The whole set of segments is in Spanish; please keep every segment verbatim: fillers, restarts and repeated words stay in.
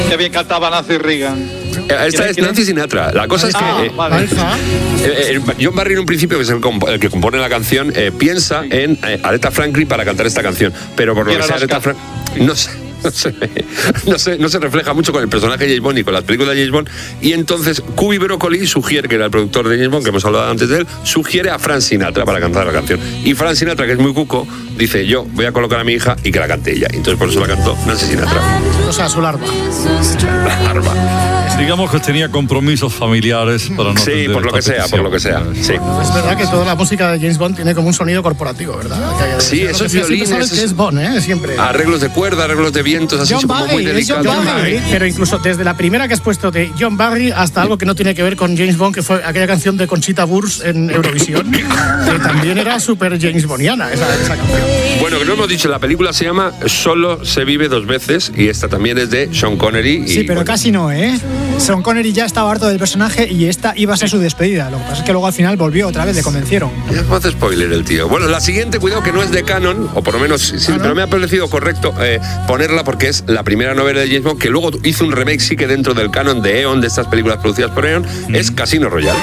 Qué bien cantaba Nancy Reagan. Esta es Nancy Sinatra. La cosa es que ah, eh, vale. eh, eh, John Barry en un principio, que es el, comp- el que compone la canción, eh, piensa en eh, Aretha Franklin para cantar esta canción. Pero por lo que sea, Aretha Franklin no sé. No se, no, se, no se refleja mucho con el personaje de James Bond y con las películas de James Bond, y entonces Cubby Broccoli sugiere, que era el productor de James Bond, que hemos hablado antes de él, sugiere a Frank Sinatra para cantar la canción, y Frank Sinatra, que es muy cuco, dice: yo voy a colocar a mi hija y que la cante ella. Entonces por eso la cantó Nancy Sinatra. O sea, su larva. La larva. Digamos que tenía compromisos familiares para no Sí, por lo que sea, por lo que sea. Sí. Es verdad que toda la música de James Bond tiene como un sonido corporativo, ¿verdad? Que, sí, eso es violín. violín. Es, es Bond, ¿eh? Siempre. Arreglos de cuerda, arreglos de vientos, así John como Barry, muy delicados. John Barry, pero incluso desde la primera que has puesto de John Barry hasta algo que no tiene que ver con James Bond, que fue aquella canción de Conchita Wurst en Eurovisión, que también era súper James Bondiana esa, esa canción. Bueno, que no hemos dicho, la película se llama Solo se vive dos veces, y esta también es de Sean Connery. Y, sí, pero bueno, casi no, ¿eh? Sean Connery ya estaba harto del personaje y esta iba a ser su despedida. Lo que pasa es que luego al final volvió otra vez, le convencieron. Ya no hace spoiler el tío. Bueno, la siguiente, cuidado, que no es de canon, o por lo menos sí, pero me ha parecido correcto eh, ponerla porque es la primera novela de James Bond, que luego hizo un remake, sí que dentro del canon de Eon, de estas películas producidas por Eon, mm. es Casino Royale.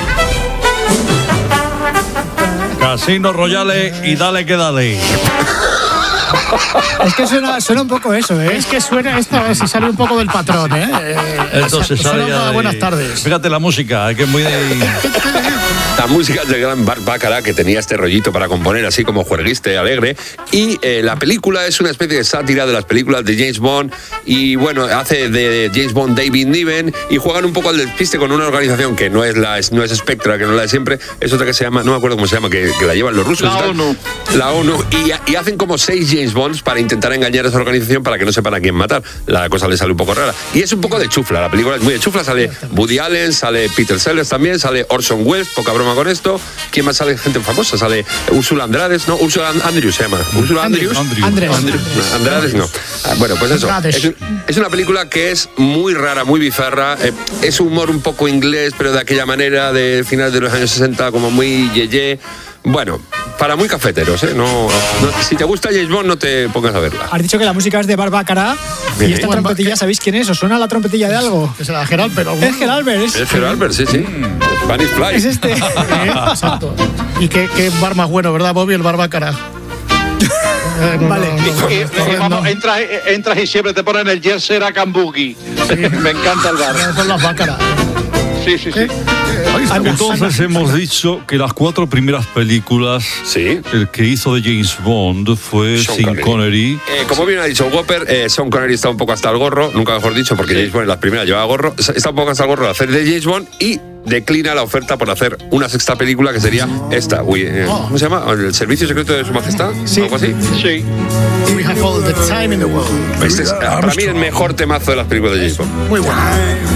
Casino Royale y dale que dale. Es que suena, suena un poco eso, ¿eh? Es que suena esta, si sale un poco del patrón, ¿eh? Entonces suena sale de... de... Buenas tardes. Fíjate la música, que es muy de... La música del gran Burt Bacharach, que tenía este rollito para componer así como juerguiste, alegre. Y eh, la película es una especie de sátira de las películas de James Bond. Y bueno, hace de James Bond David Niven. Y juegan un poco al despiste con una organización que no es la no es Spectra, que no es la de siempre. Es otra que se llama, no me acuerdo cómo se llama, que, que la llevan los rusos. La ONU. La ONU. Y, y hacen como seis James Bonds para intentar engañar a esa organización para que no sepan a quién matar. La cosa le sale un poco rara. Y es un poco de chufla. La película es muy de chufla. Sale Woody Allen, sale Peter Sellers también, sale Orson Welles, poca broma con esto. ¿Quién más sale? Gente famosa. Sale Úrsula Andrades, no, Úrsula Andrews se llama. Úrsula Andrews. Andrews. Andrews. Andrews. No, Andrades no. Ah, bueno, pues eso. Es, un, es una película que es muy rara, muy bizarra. Eh, es humor un poco inglés, pero de aquella manera de finales de los años sesenta, como muy yeye. Bueno, para muy cafeteros, ¿eh? No, no, si te gusta James Bond, no te pongas a verla. Has dicho que la música es de Burt Bacharach. Y esta trompetilla, ¿sabéis quién es? ¿Os suena la trompetilla de algo? Es la Gerald, pero... Es Gerald Albert. Es, es Gerald Albert, sí, sí. Mm. Spanish Fly. Es este. Sí, exacto. Y qué, qué bar más bueno, ¿verdad, Bobby? El Burt Bacharach. Eh, no, vale. No, no, y, y, y, vamos, entras, entras y siempre te ponen el jersey a Cambugi. Sí. Me encanta el bar. Son las Bacharach. Sí, sí, sí. Entonces hemos dicho que las cuatro primeras películas, sí, el que hizo de James Bond fue Sean Connery. Connery. Eh, como bien ha dicho Whopper, eh, Sean Connery está un poco hasta el gorro, nunca mejor dicho, porque sí. James Bond en las primeras llevaba gorro, está un poco hasta el gorro de hacer de James Bond y declina la oferta por hacer una sexta película que sería esta. Uy, eh, ¿cómo se llama? ¿El Servicio Secreto de Su Majestad? Sí. ¿Algo así? Sí. We have all the time in the world. Este es para mí el mejor temazo de las películas de James Bond. Muy bueno.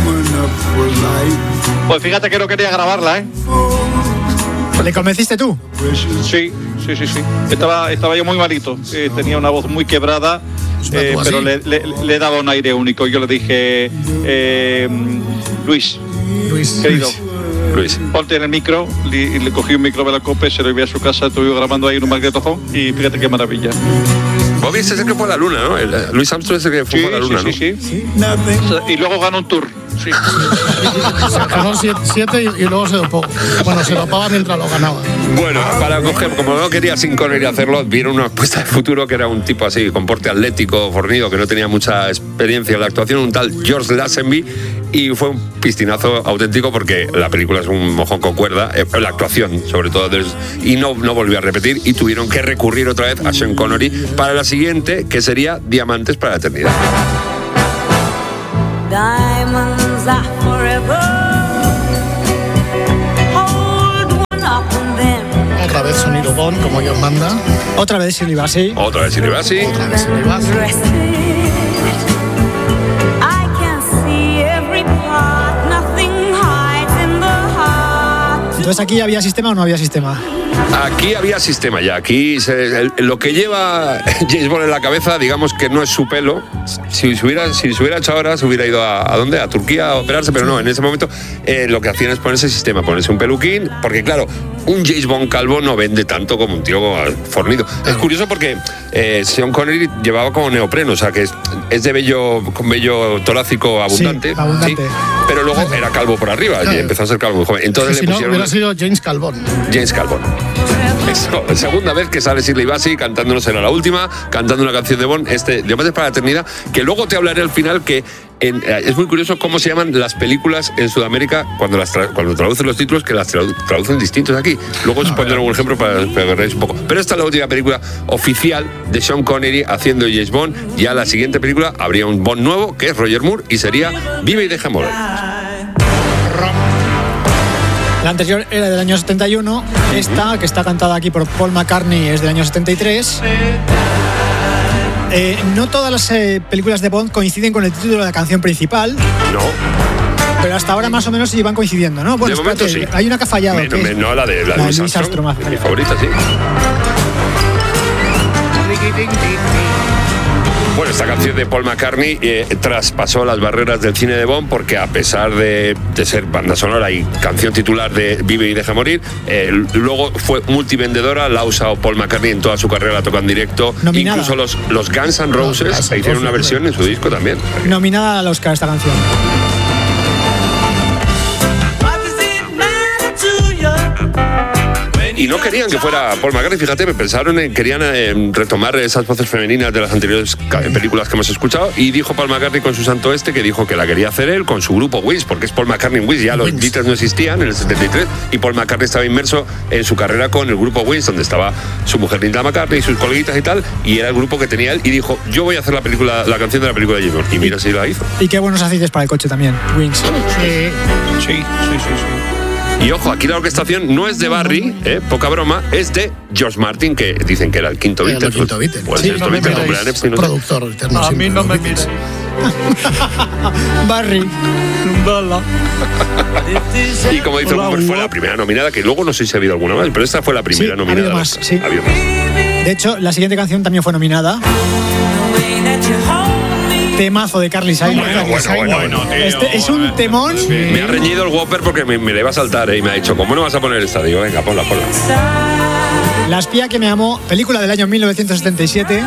Pues fíjate que no quería grabarla, ¿eh? ¿Le convenciste tú? Sí, sí, sí, sí. Estaba, estaba yo muy malito. Eh, tenía una voz muy quebrada, eh, pero le, le, le daba un aire único. Yo le dije, eh, Luis, Luis, querido, Luis, ponte en el micro. Y le cogí un micro de la copa, se lo llevé a su casa, estuve grabando ahí en un magnetofón y fíjate qué maravilla. Bobby es el que fue a la luna, ¿no? El, Luis Armstrong es el que fue sí, a la luna, sí, ¿no? Sí, sí, sí. Y luego ganó un tour. Sí. Se ganó siete, siete y, y luego se dopó. Bueno, se dopaba mientras lo ganaba. Bueno, para coger, como no quería sin Connery hacerlo, vieron una apuesta de futuro que era un tipo así, con porte atlético, fornido, que no tenía mucha experiencia en la actuación, un tal George Lazenby, y fue un pistinazo auténtico porque la película es un mojón con cuerda, eh, la actuación sobre todo, y no, no volvió a repetir, y tuvieron que recurrir otra vez a Sean Connery para la siguiente, que sería Diamantes para la Eternidad. Diamonds are forever. Hold one up and then. Otra vez sonido Bond, como Dios manda. Otra vez Shirley Bassey. Otra vez Shirley Bassey. Otra vez Shirley Bassey. I can see every part, nothing hides in the heart. Entonces aquí había sistema o no había sistema. Aquí había sistema ya. Aquí se, el, lo que lleva James Bond en la cabeza, digamos que no es su pelo. Si se hubiera, si se hubiera hecho ahora, se hubiera ido a, ¿a dónde? A Turquía a operarse, pero no, en ese momento eh, lo que hacían es ponerse sistema, ponerse un peluquín, porque claro, un James Bond calvo no vende tanto como un tío fornido. Es curioso porque eh, Sean Connery llevaba como neopreno, o sea que es, es de vello, con vello torácico abundante, sí, abundante. ¿sí? Pero luego era calvo por arriba, claro. Y empezó a ser calvo muy joven. Entonces si le no, pusieron hubiera sido James Calvón. James Calvón. Eso, segunda vez que sale Shirley Bassey cantándonos, era la última, cantando una canción de Bond, este, Diamantes para la Eternidad, que luego te hablaré al final que en, es muy curioso cómo se llaman las películas en Sudamérica cuando las tra cuando traducen los títulos, que las tradu traducen distintos aquí. Luego os pondré algún ejemplo para, para que veáis un poco. Pero esta es la última película oficial de Sean Connery haciendo James Bond. Ya la siguiente película habría un Bond nuevo, que es Roger Moore, y sería Vive y deja morir. La anterior era del año setenta y uno, esta, que está cantada aquí por Paul McCartney, es del año setenta y tres. Eh, no todas las eh, películas de Bond coinciden con el título de la canción principal. No. Pero hasta ahora más o menos sí van coincidiendo, ¿no? Bueno, de momento espérate, sí. Hay una que ha fallado. Me, que me, es no, la de, la la de Louis Louis Armstrong, Armstrong, mi favorita, sí. Bueno, esta canción de Paul McCartney eh, traspasó las barreras del cine de Bond porque a pesar de, de ser banda sonora y canción titular de Vive y deja morir, eh, luego fue multivendedora, la ha usado Paul McCartney en toda su carrera, la toca en directo. Nominada. Incluso los, los Guns N' Roses Guns N' hicieron una Roses, versión en su disco también. Nominada al Oscar esta canción. Y no querían que fuera Paul McCartney, fíjate, pensaron en, querían eh, retomar esas voces femeninas de las anteriores películas que hemos escuchado, y dijo Paul McCartney con su santo este que dijo que la quería hacer él con su grupo Wings, porque es Paul McCartney Wings, ya los Wings. Beatles no existían en el setenta y tres, y Paul McCartney estaba inmerso en su carrera con el grupo Wings, donde estaba su mujer Linda McCartney y sus coleguitas y tal, y era el grupo que tenía él, y dijo, yo voy a hacer la película, la canción de la película de James Bond, y mira si la hizo. Y qué buenos aceites para el coche también, Wings. Sí. Sí, sí, sí, sí. Y ojo, aquí la orquestación no es de Barry, eh, poca broma, es de George Martin, que dicen que era el quinto Era Beatle. el quinto Beatle. Pues Sí, esto no me Beatle, miráis, hombre, Epstein, no sé. productor eterno A mí siempre, no los me Beatles. Barry. Y como dice Hola, Cooper, fue Hugo. la primera nominada, que luego no sé si ha habido alguna más, pero esta fue la primera Sí, ha nominada. habido más, sí. Ha habido más. De hecho, la siguiente canción también fue nominada. Temazo de Carly Simon. Bueno, bueno, bueno, bueno, tío, Este es un temón. Me ha reñido el Whopper porque me, me le iba a saltar, eh, y me ha dicho, ¿cómo no vas a poner esta? Digo, venga, ponla, ponla. La espía que me amó, película del año mil novecientos setenta y siete.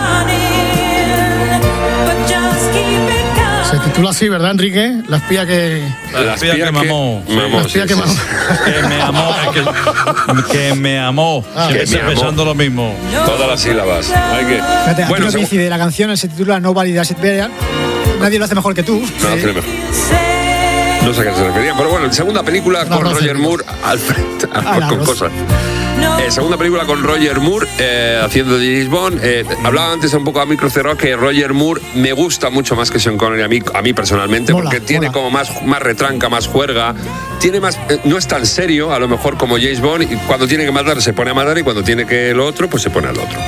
Se titula así, ¿verdad, Enrique? La espía que... La espía que mamó. mamó, La espía sí, que sí, mamó. sí. Que me amó. Que, que me amó. Ah, Siempre que me estoy amó. pensando lo mismo. Todas las sílabas. Hay que... Fíjate, aquí Bueno, no segu- coincide. La canción se titula Nobody Does It Better. Nadie lo hace mejor que tú. No, hace mejor. No sé a qué se referían, pero bueno, segunda película No, con no, Roger no. Moore al frente, Ah, la con voz. cosas. Eh, segunda película con Roger Moore eh, haciendo de James Bond. Eh, hablaba antes un poco a micro cerrado que Roger Moore me gusta mucho más que Sean Connery a mí, a mí personalmente, Mola, porque tiene mola. como más, más retranca, más juerga, tiene más, eh, no es tan serio a lo mejor como James Bond, y cuando tiene que matar se pone a matar y cuando tiene que lo otro pues se pone al otro.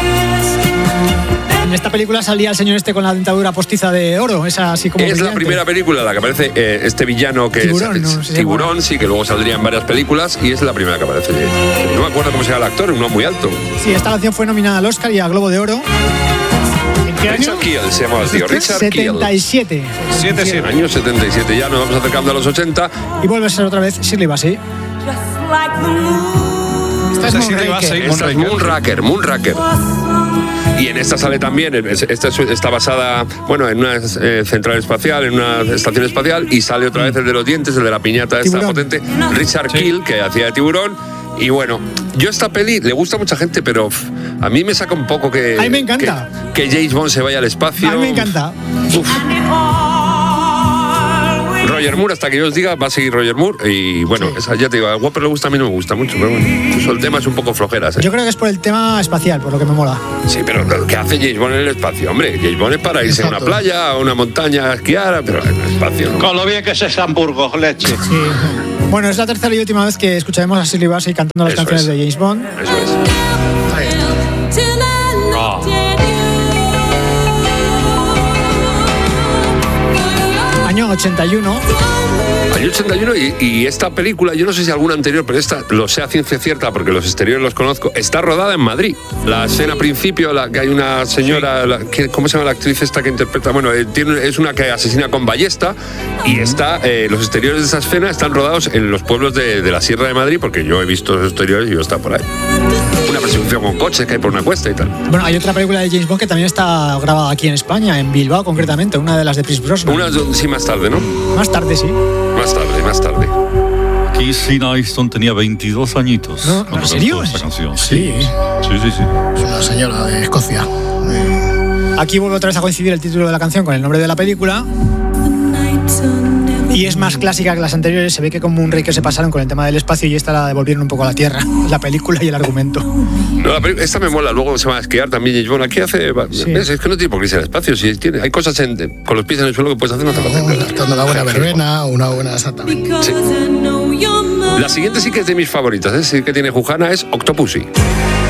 En esta película salía el señor este con la dentadura postiza de oro. Esa así como Es la brillante. primera película en la que aparece eh, este villano que Tiburón, es, ¿no? es Sí, Tiburón, bueno. sí, que luego saldría en varias películas y es la primera que aparece. No me acuerdo cómo se llama el actor, uno muy alto. Sí, esta canción fue nominada al Oscar y al Globo de Oro. ¿En qué año? Richard Kiel se llamaba el tío, Richard setenta Kiel. y siete. Siete, siete. Año setenta y siete, ya nos vamos acercando a los ochenta. Y vuelve a ser otra vez Shirley Bassey. Esta es Esa sí te Moonraker. va a seguir. Esta es Moonraker, Moonraker. Y en esta sale también, esta es- está basada, bueno, en una eh, central espacial, en una estación espacial, y sale otra vez el de los dientes, el de la piñata esta Tiburón. potente, Richard Sí. Kiel, que hacía de Tiburón. Y bueno, yo esta peli le gusta a mucha gente, pero pff, a mí me saca un poco que... A mí me encanta. Que, que James Bond se vaya al espacio. A mí me encanta. Uf. Roger Moore, hasta que yo os diga, va a seguir Roger Moore. Y bueno, esa, ya te digo, a Whopper le gusta, a mí no me gusta mucho, pero bueno, eso, el tema es un poco flojeras. ¿eh? Yo creo que es por el tema espacial, por lo que me mola. Sí, pero ¿qué hace James Bond en el espacio? Hombre, James Bond es para irse a una Exacto. playa, a una montaña, a esquiar, pero en el espacio no. Con lo bien que es ese Hamburgo, leche. Sí. Bueno, es la tercera y última vez que escucharemos a Shirley Bassey cantando las Eso canciones es. de James Bond. Eso es. Ahí está. Oh. Año año ochenta y uno. Año ochenta y uno y, y esta película, yo no sé si alguna anterior, pero esta lo sé a ciencia cierta porque los exteriores los conozco, está rodada en Madrid. La escena al principio, la, que hay una señora, la, que, ¿cómo se llama la actriz esta que interpreta? Bueno, eh, tiene, es una que asesina con ballesta y está, eh, los exteriores de esa escena están rodados en los pueblos de, de la Sierra de Madrid, porque yo he visto los exteriores y yo está por ahí. Una persecución con coches que hay por una cuesta y tal. Bueno, hay otra película de James Bond que también está grabada aquí en España, en Bilbao concretamente, una de las de Pierce Brosnan. Una, sí, más tarde, ¿no? Más tarde, sí. Más tarde, más tarde. Aquí Sina Easton tenía veintidós añitos. No, cuando ¿en serio? cantó esta canción. Sí. Sí, sí, sí. Es una señora de Escocia. Aquí vuelve otra vez a coincidir el título de la canción con el nombre de la película. Y es más clásica que las anteriores. Se ve que como un rey que se pasaron con el tema del espacio y esta la devolvieron un poco a la tierra. La película y el argumento. No, la peli- esta me mola. Luego se va a esquiar también James Bond. Aquí hace... Sí. ¿Ves? Es que no tiene por qué irse al espacio. Si tiene, hay cosas en- con los pies en el suelo que puedes hacer, no te lo hacen. Dando una buena verbena, una buena exactamente. La siguiente sí que es de mis favoritas, ¿eh? Sí que tiene Jujana, es Octopussy.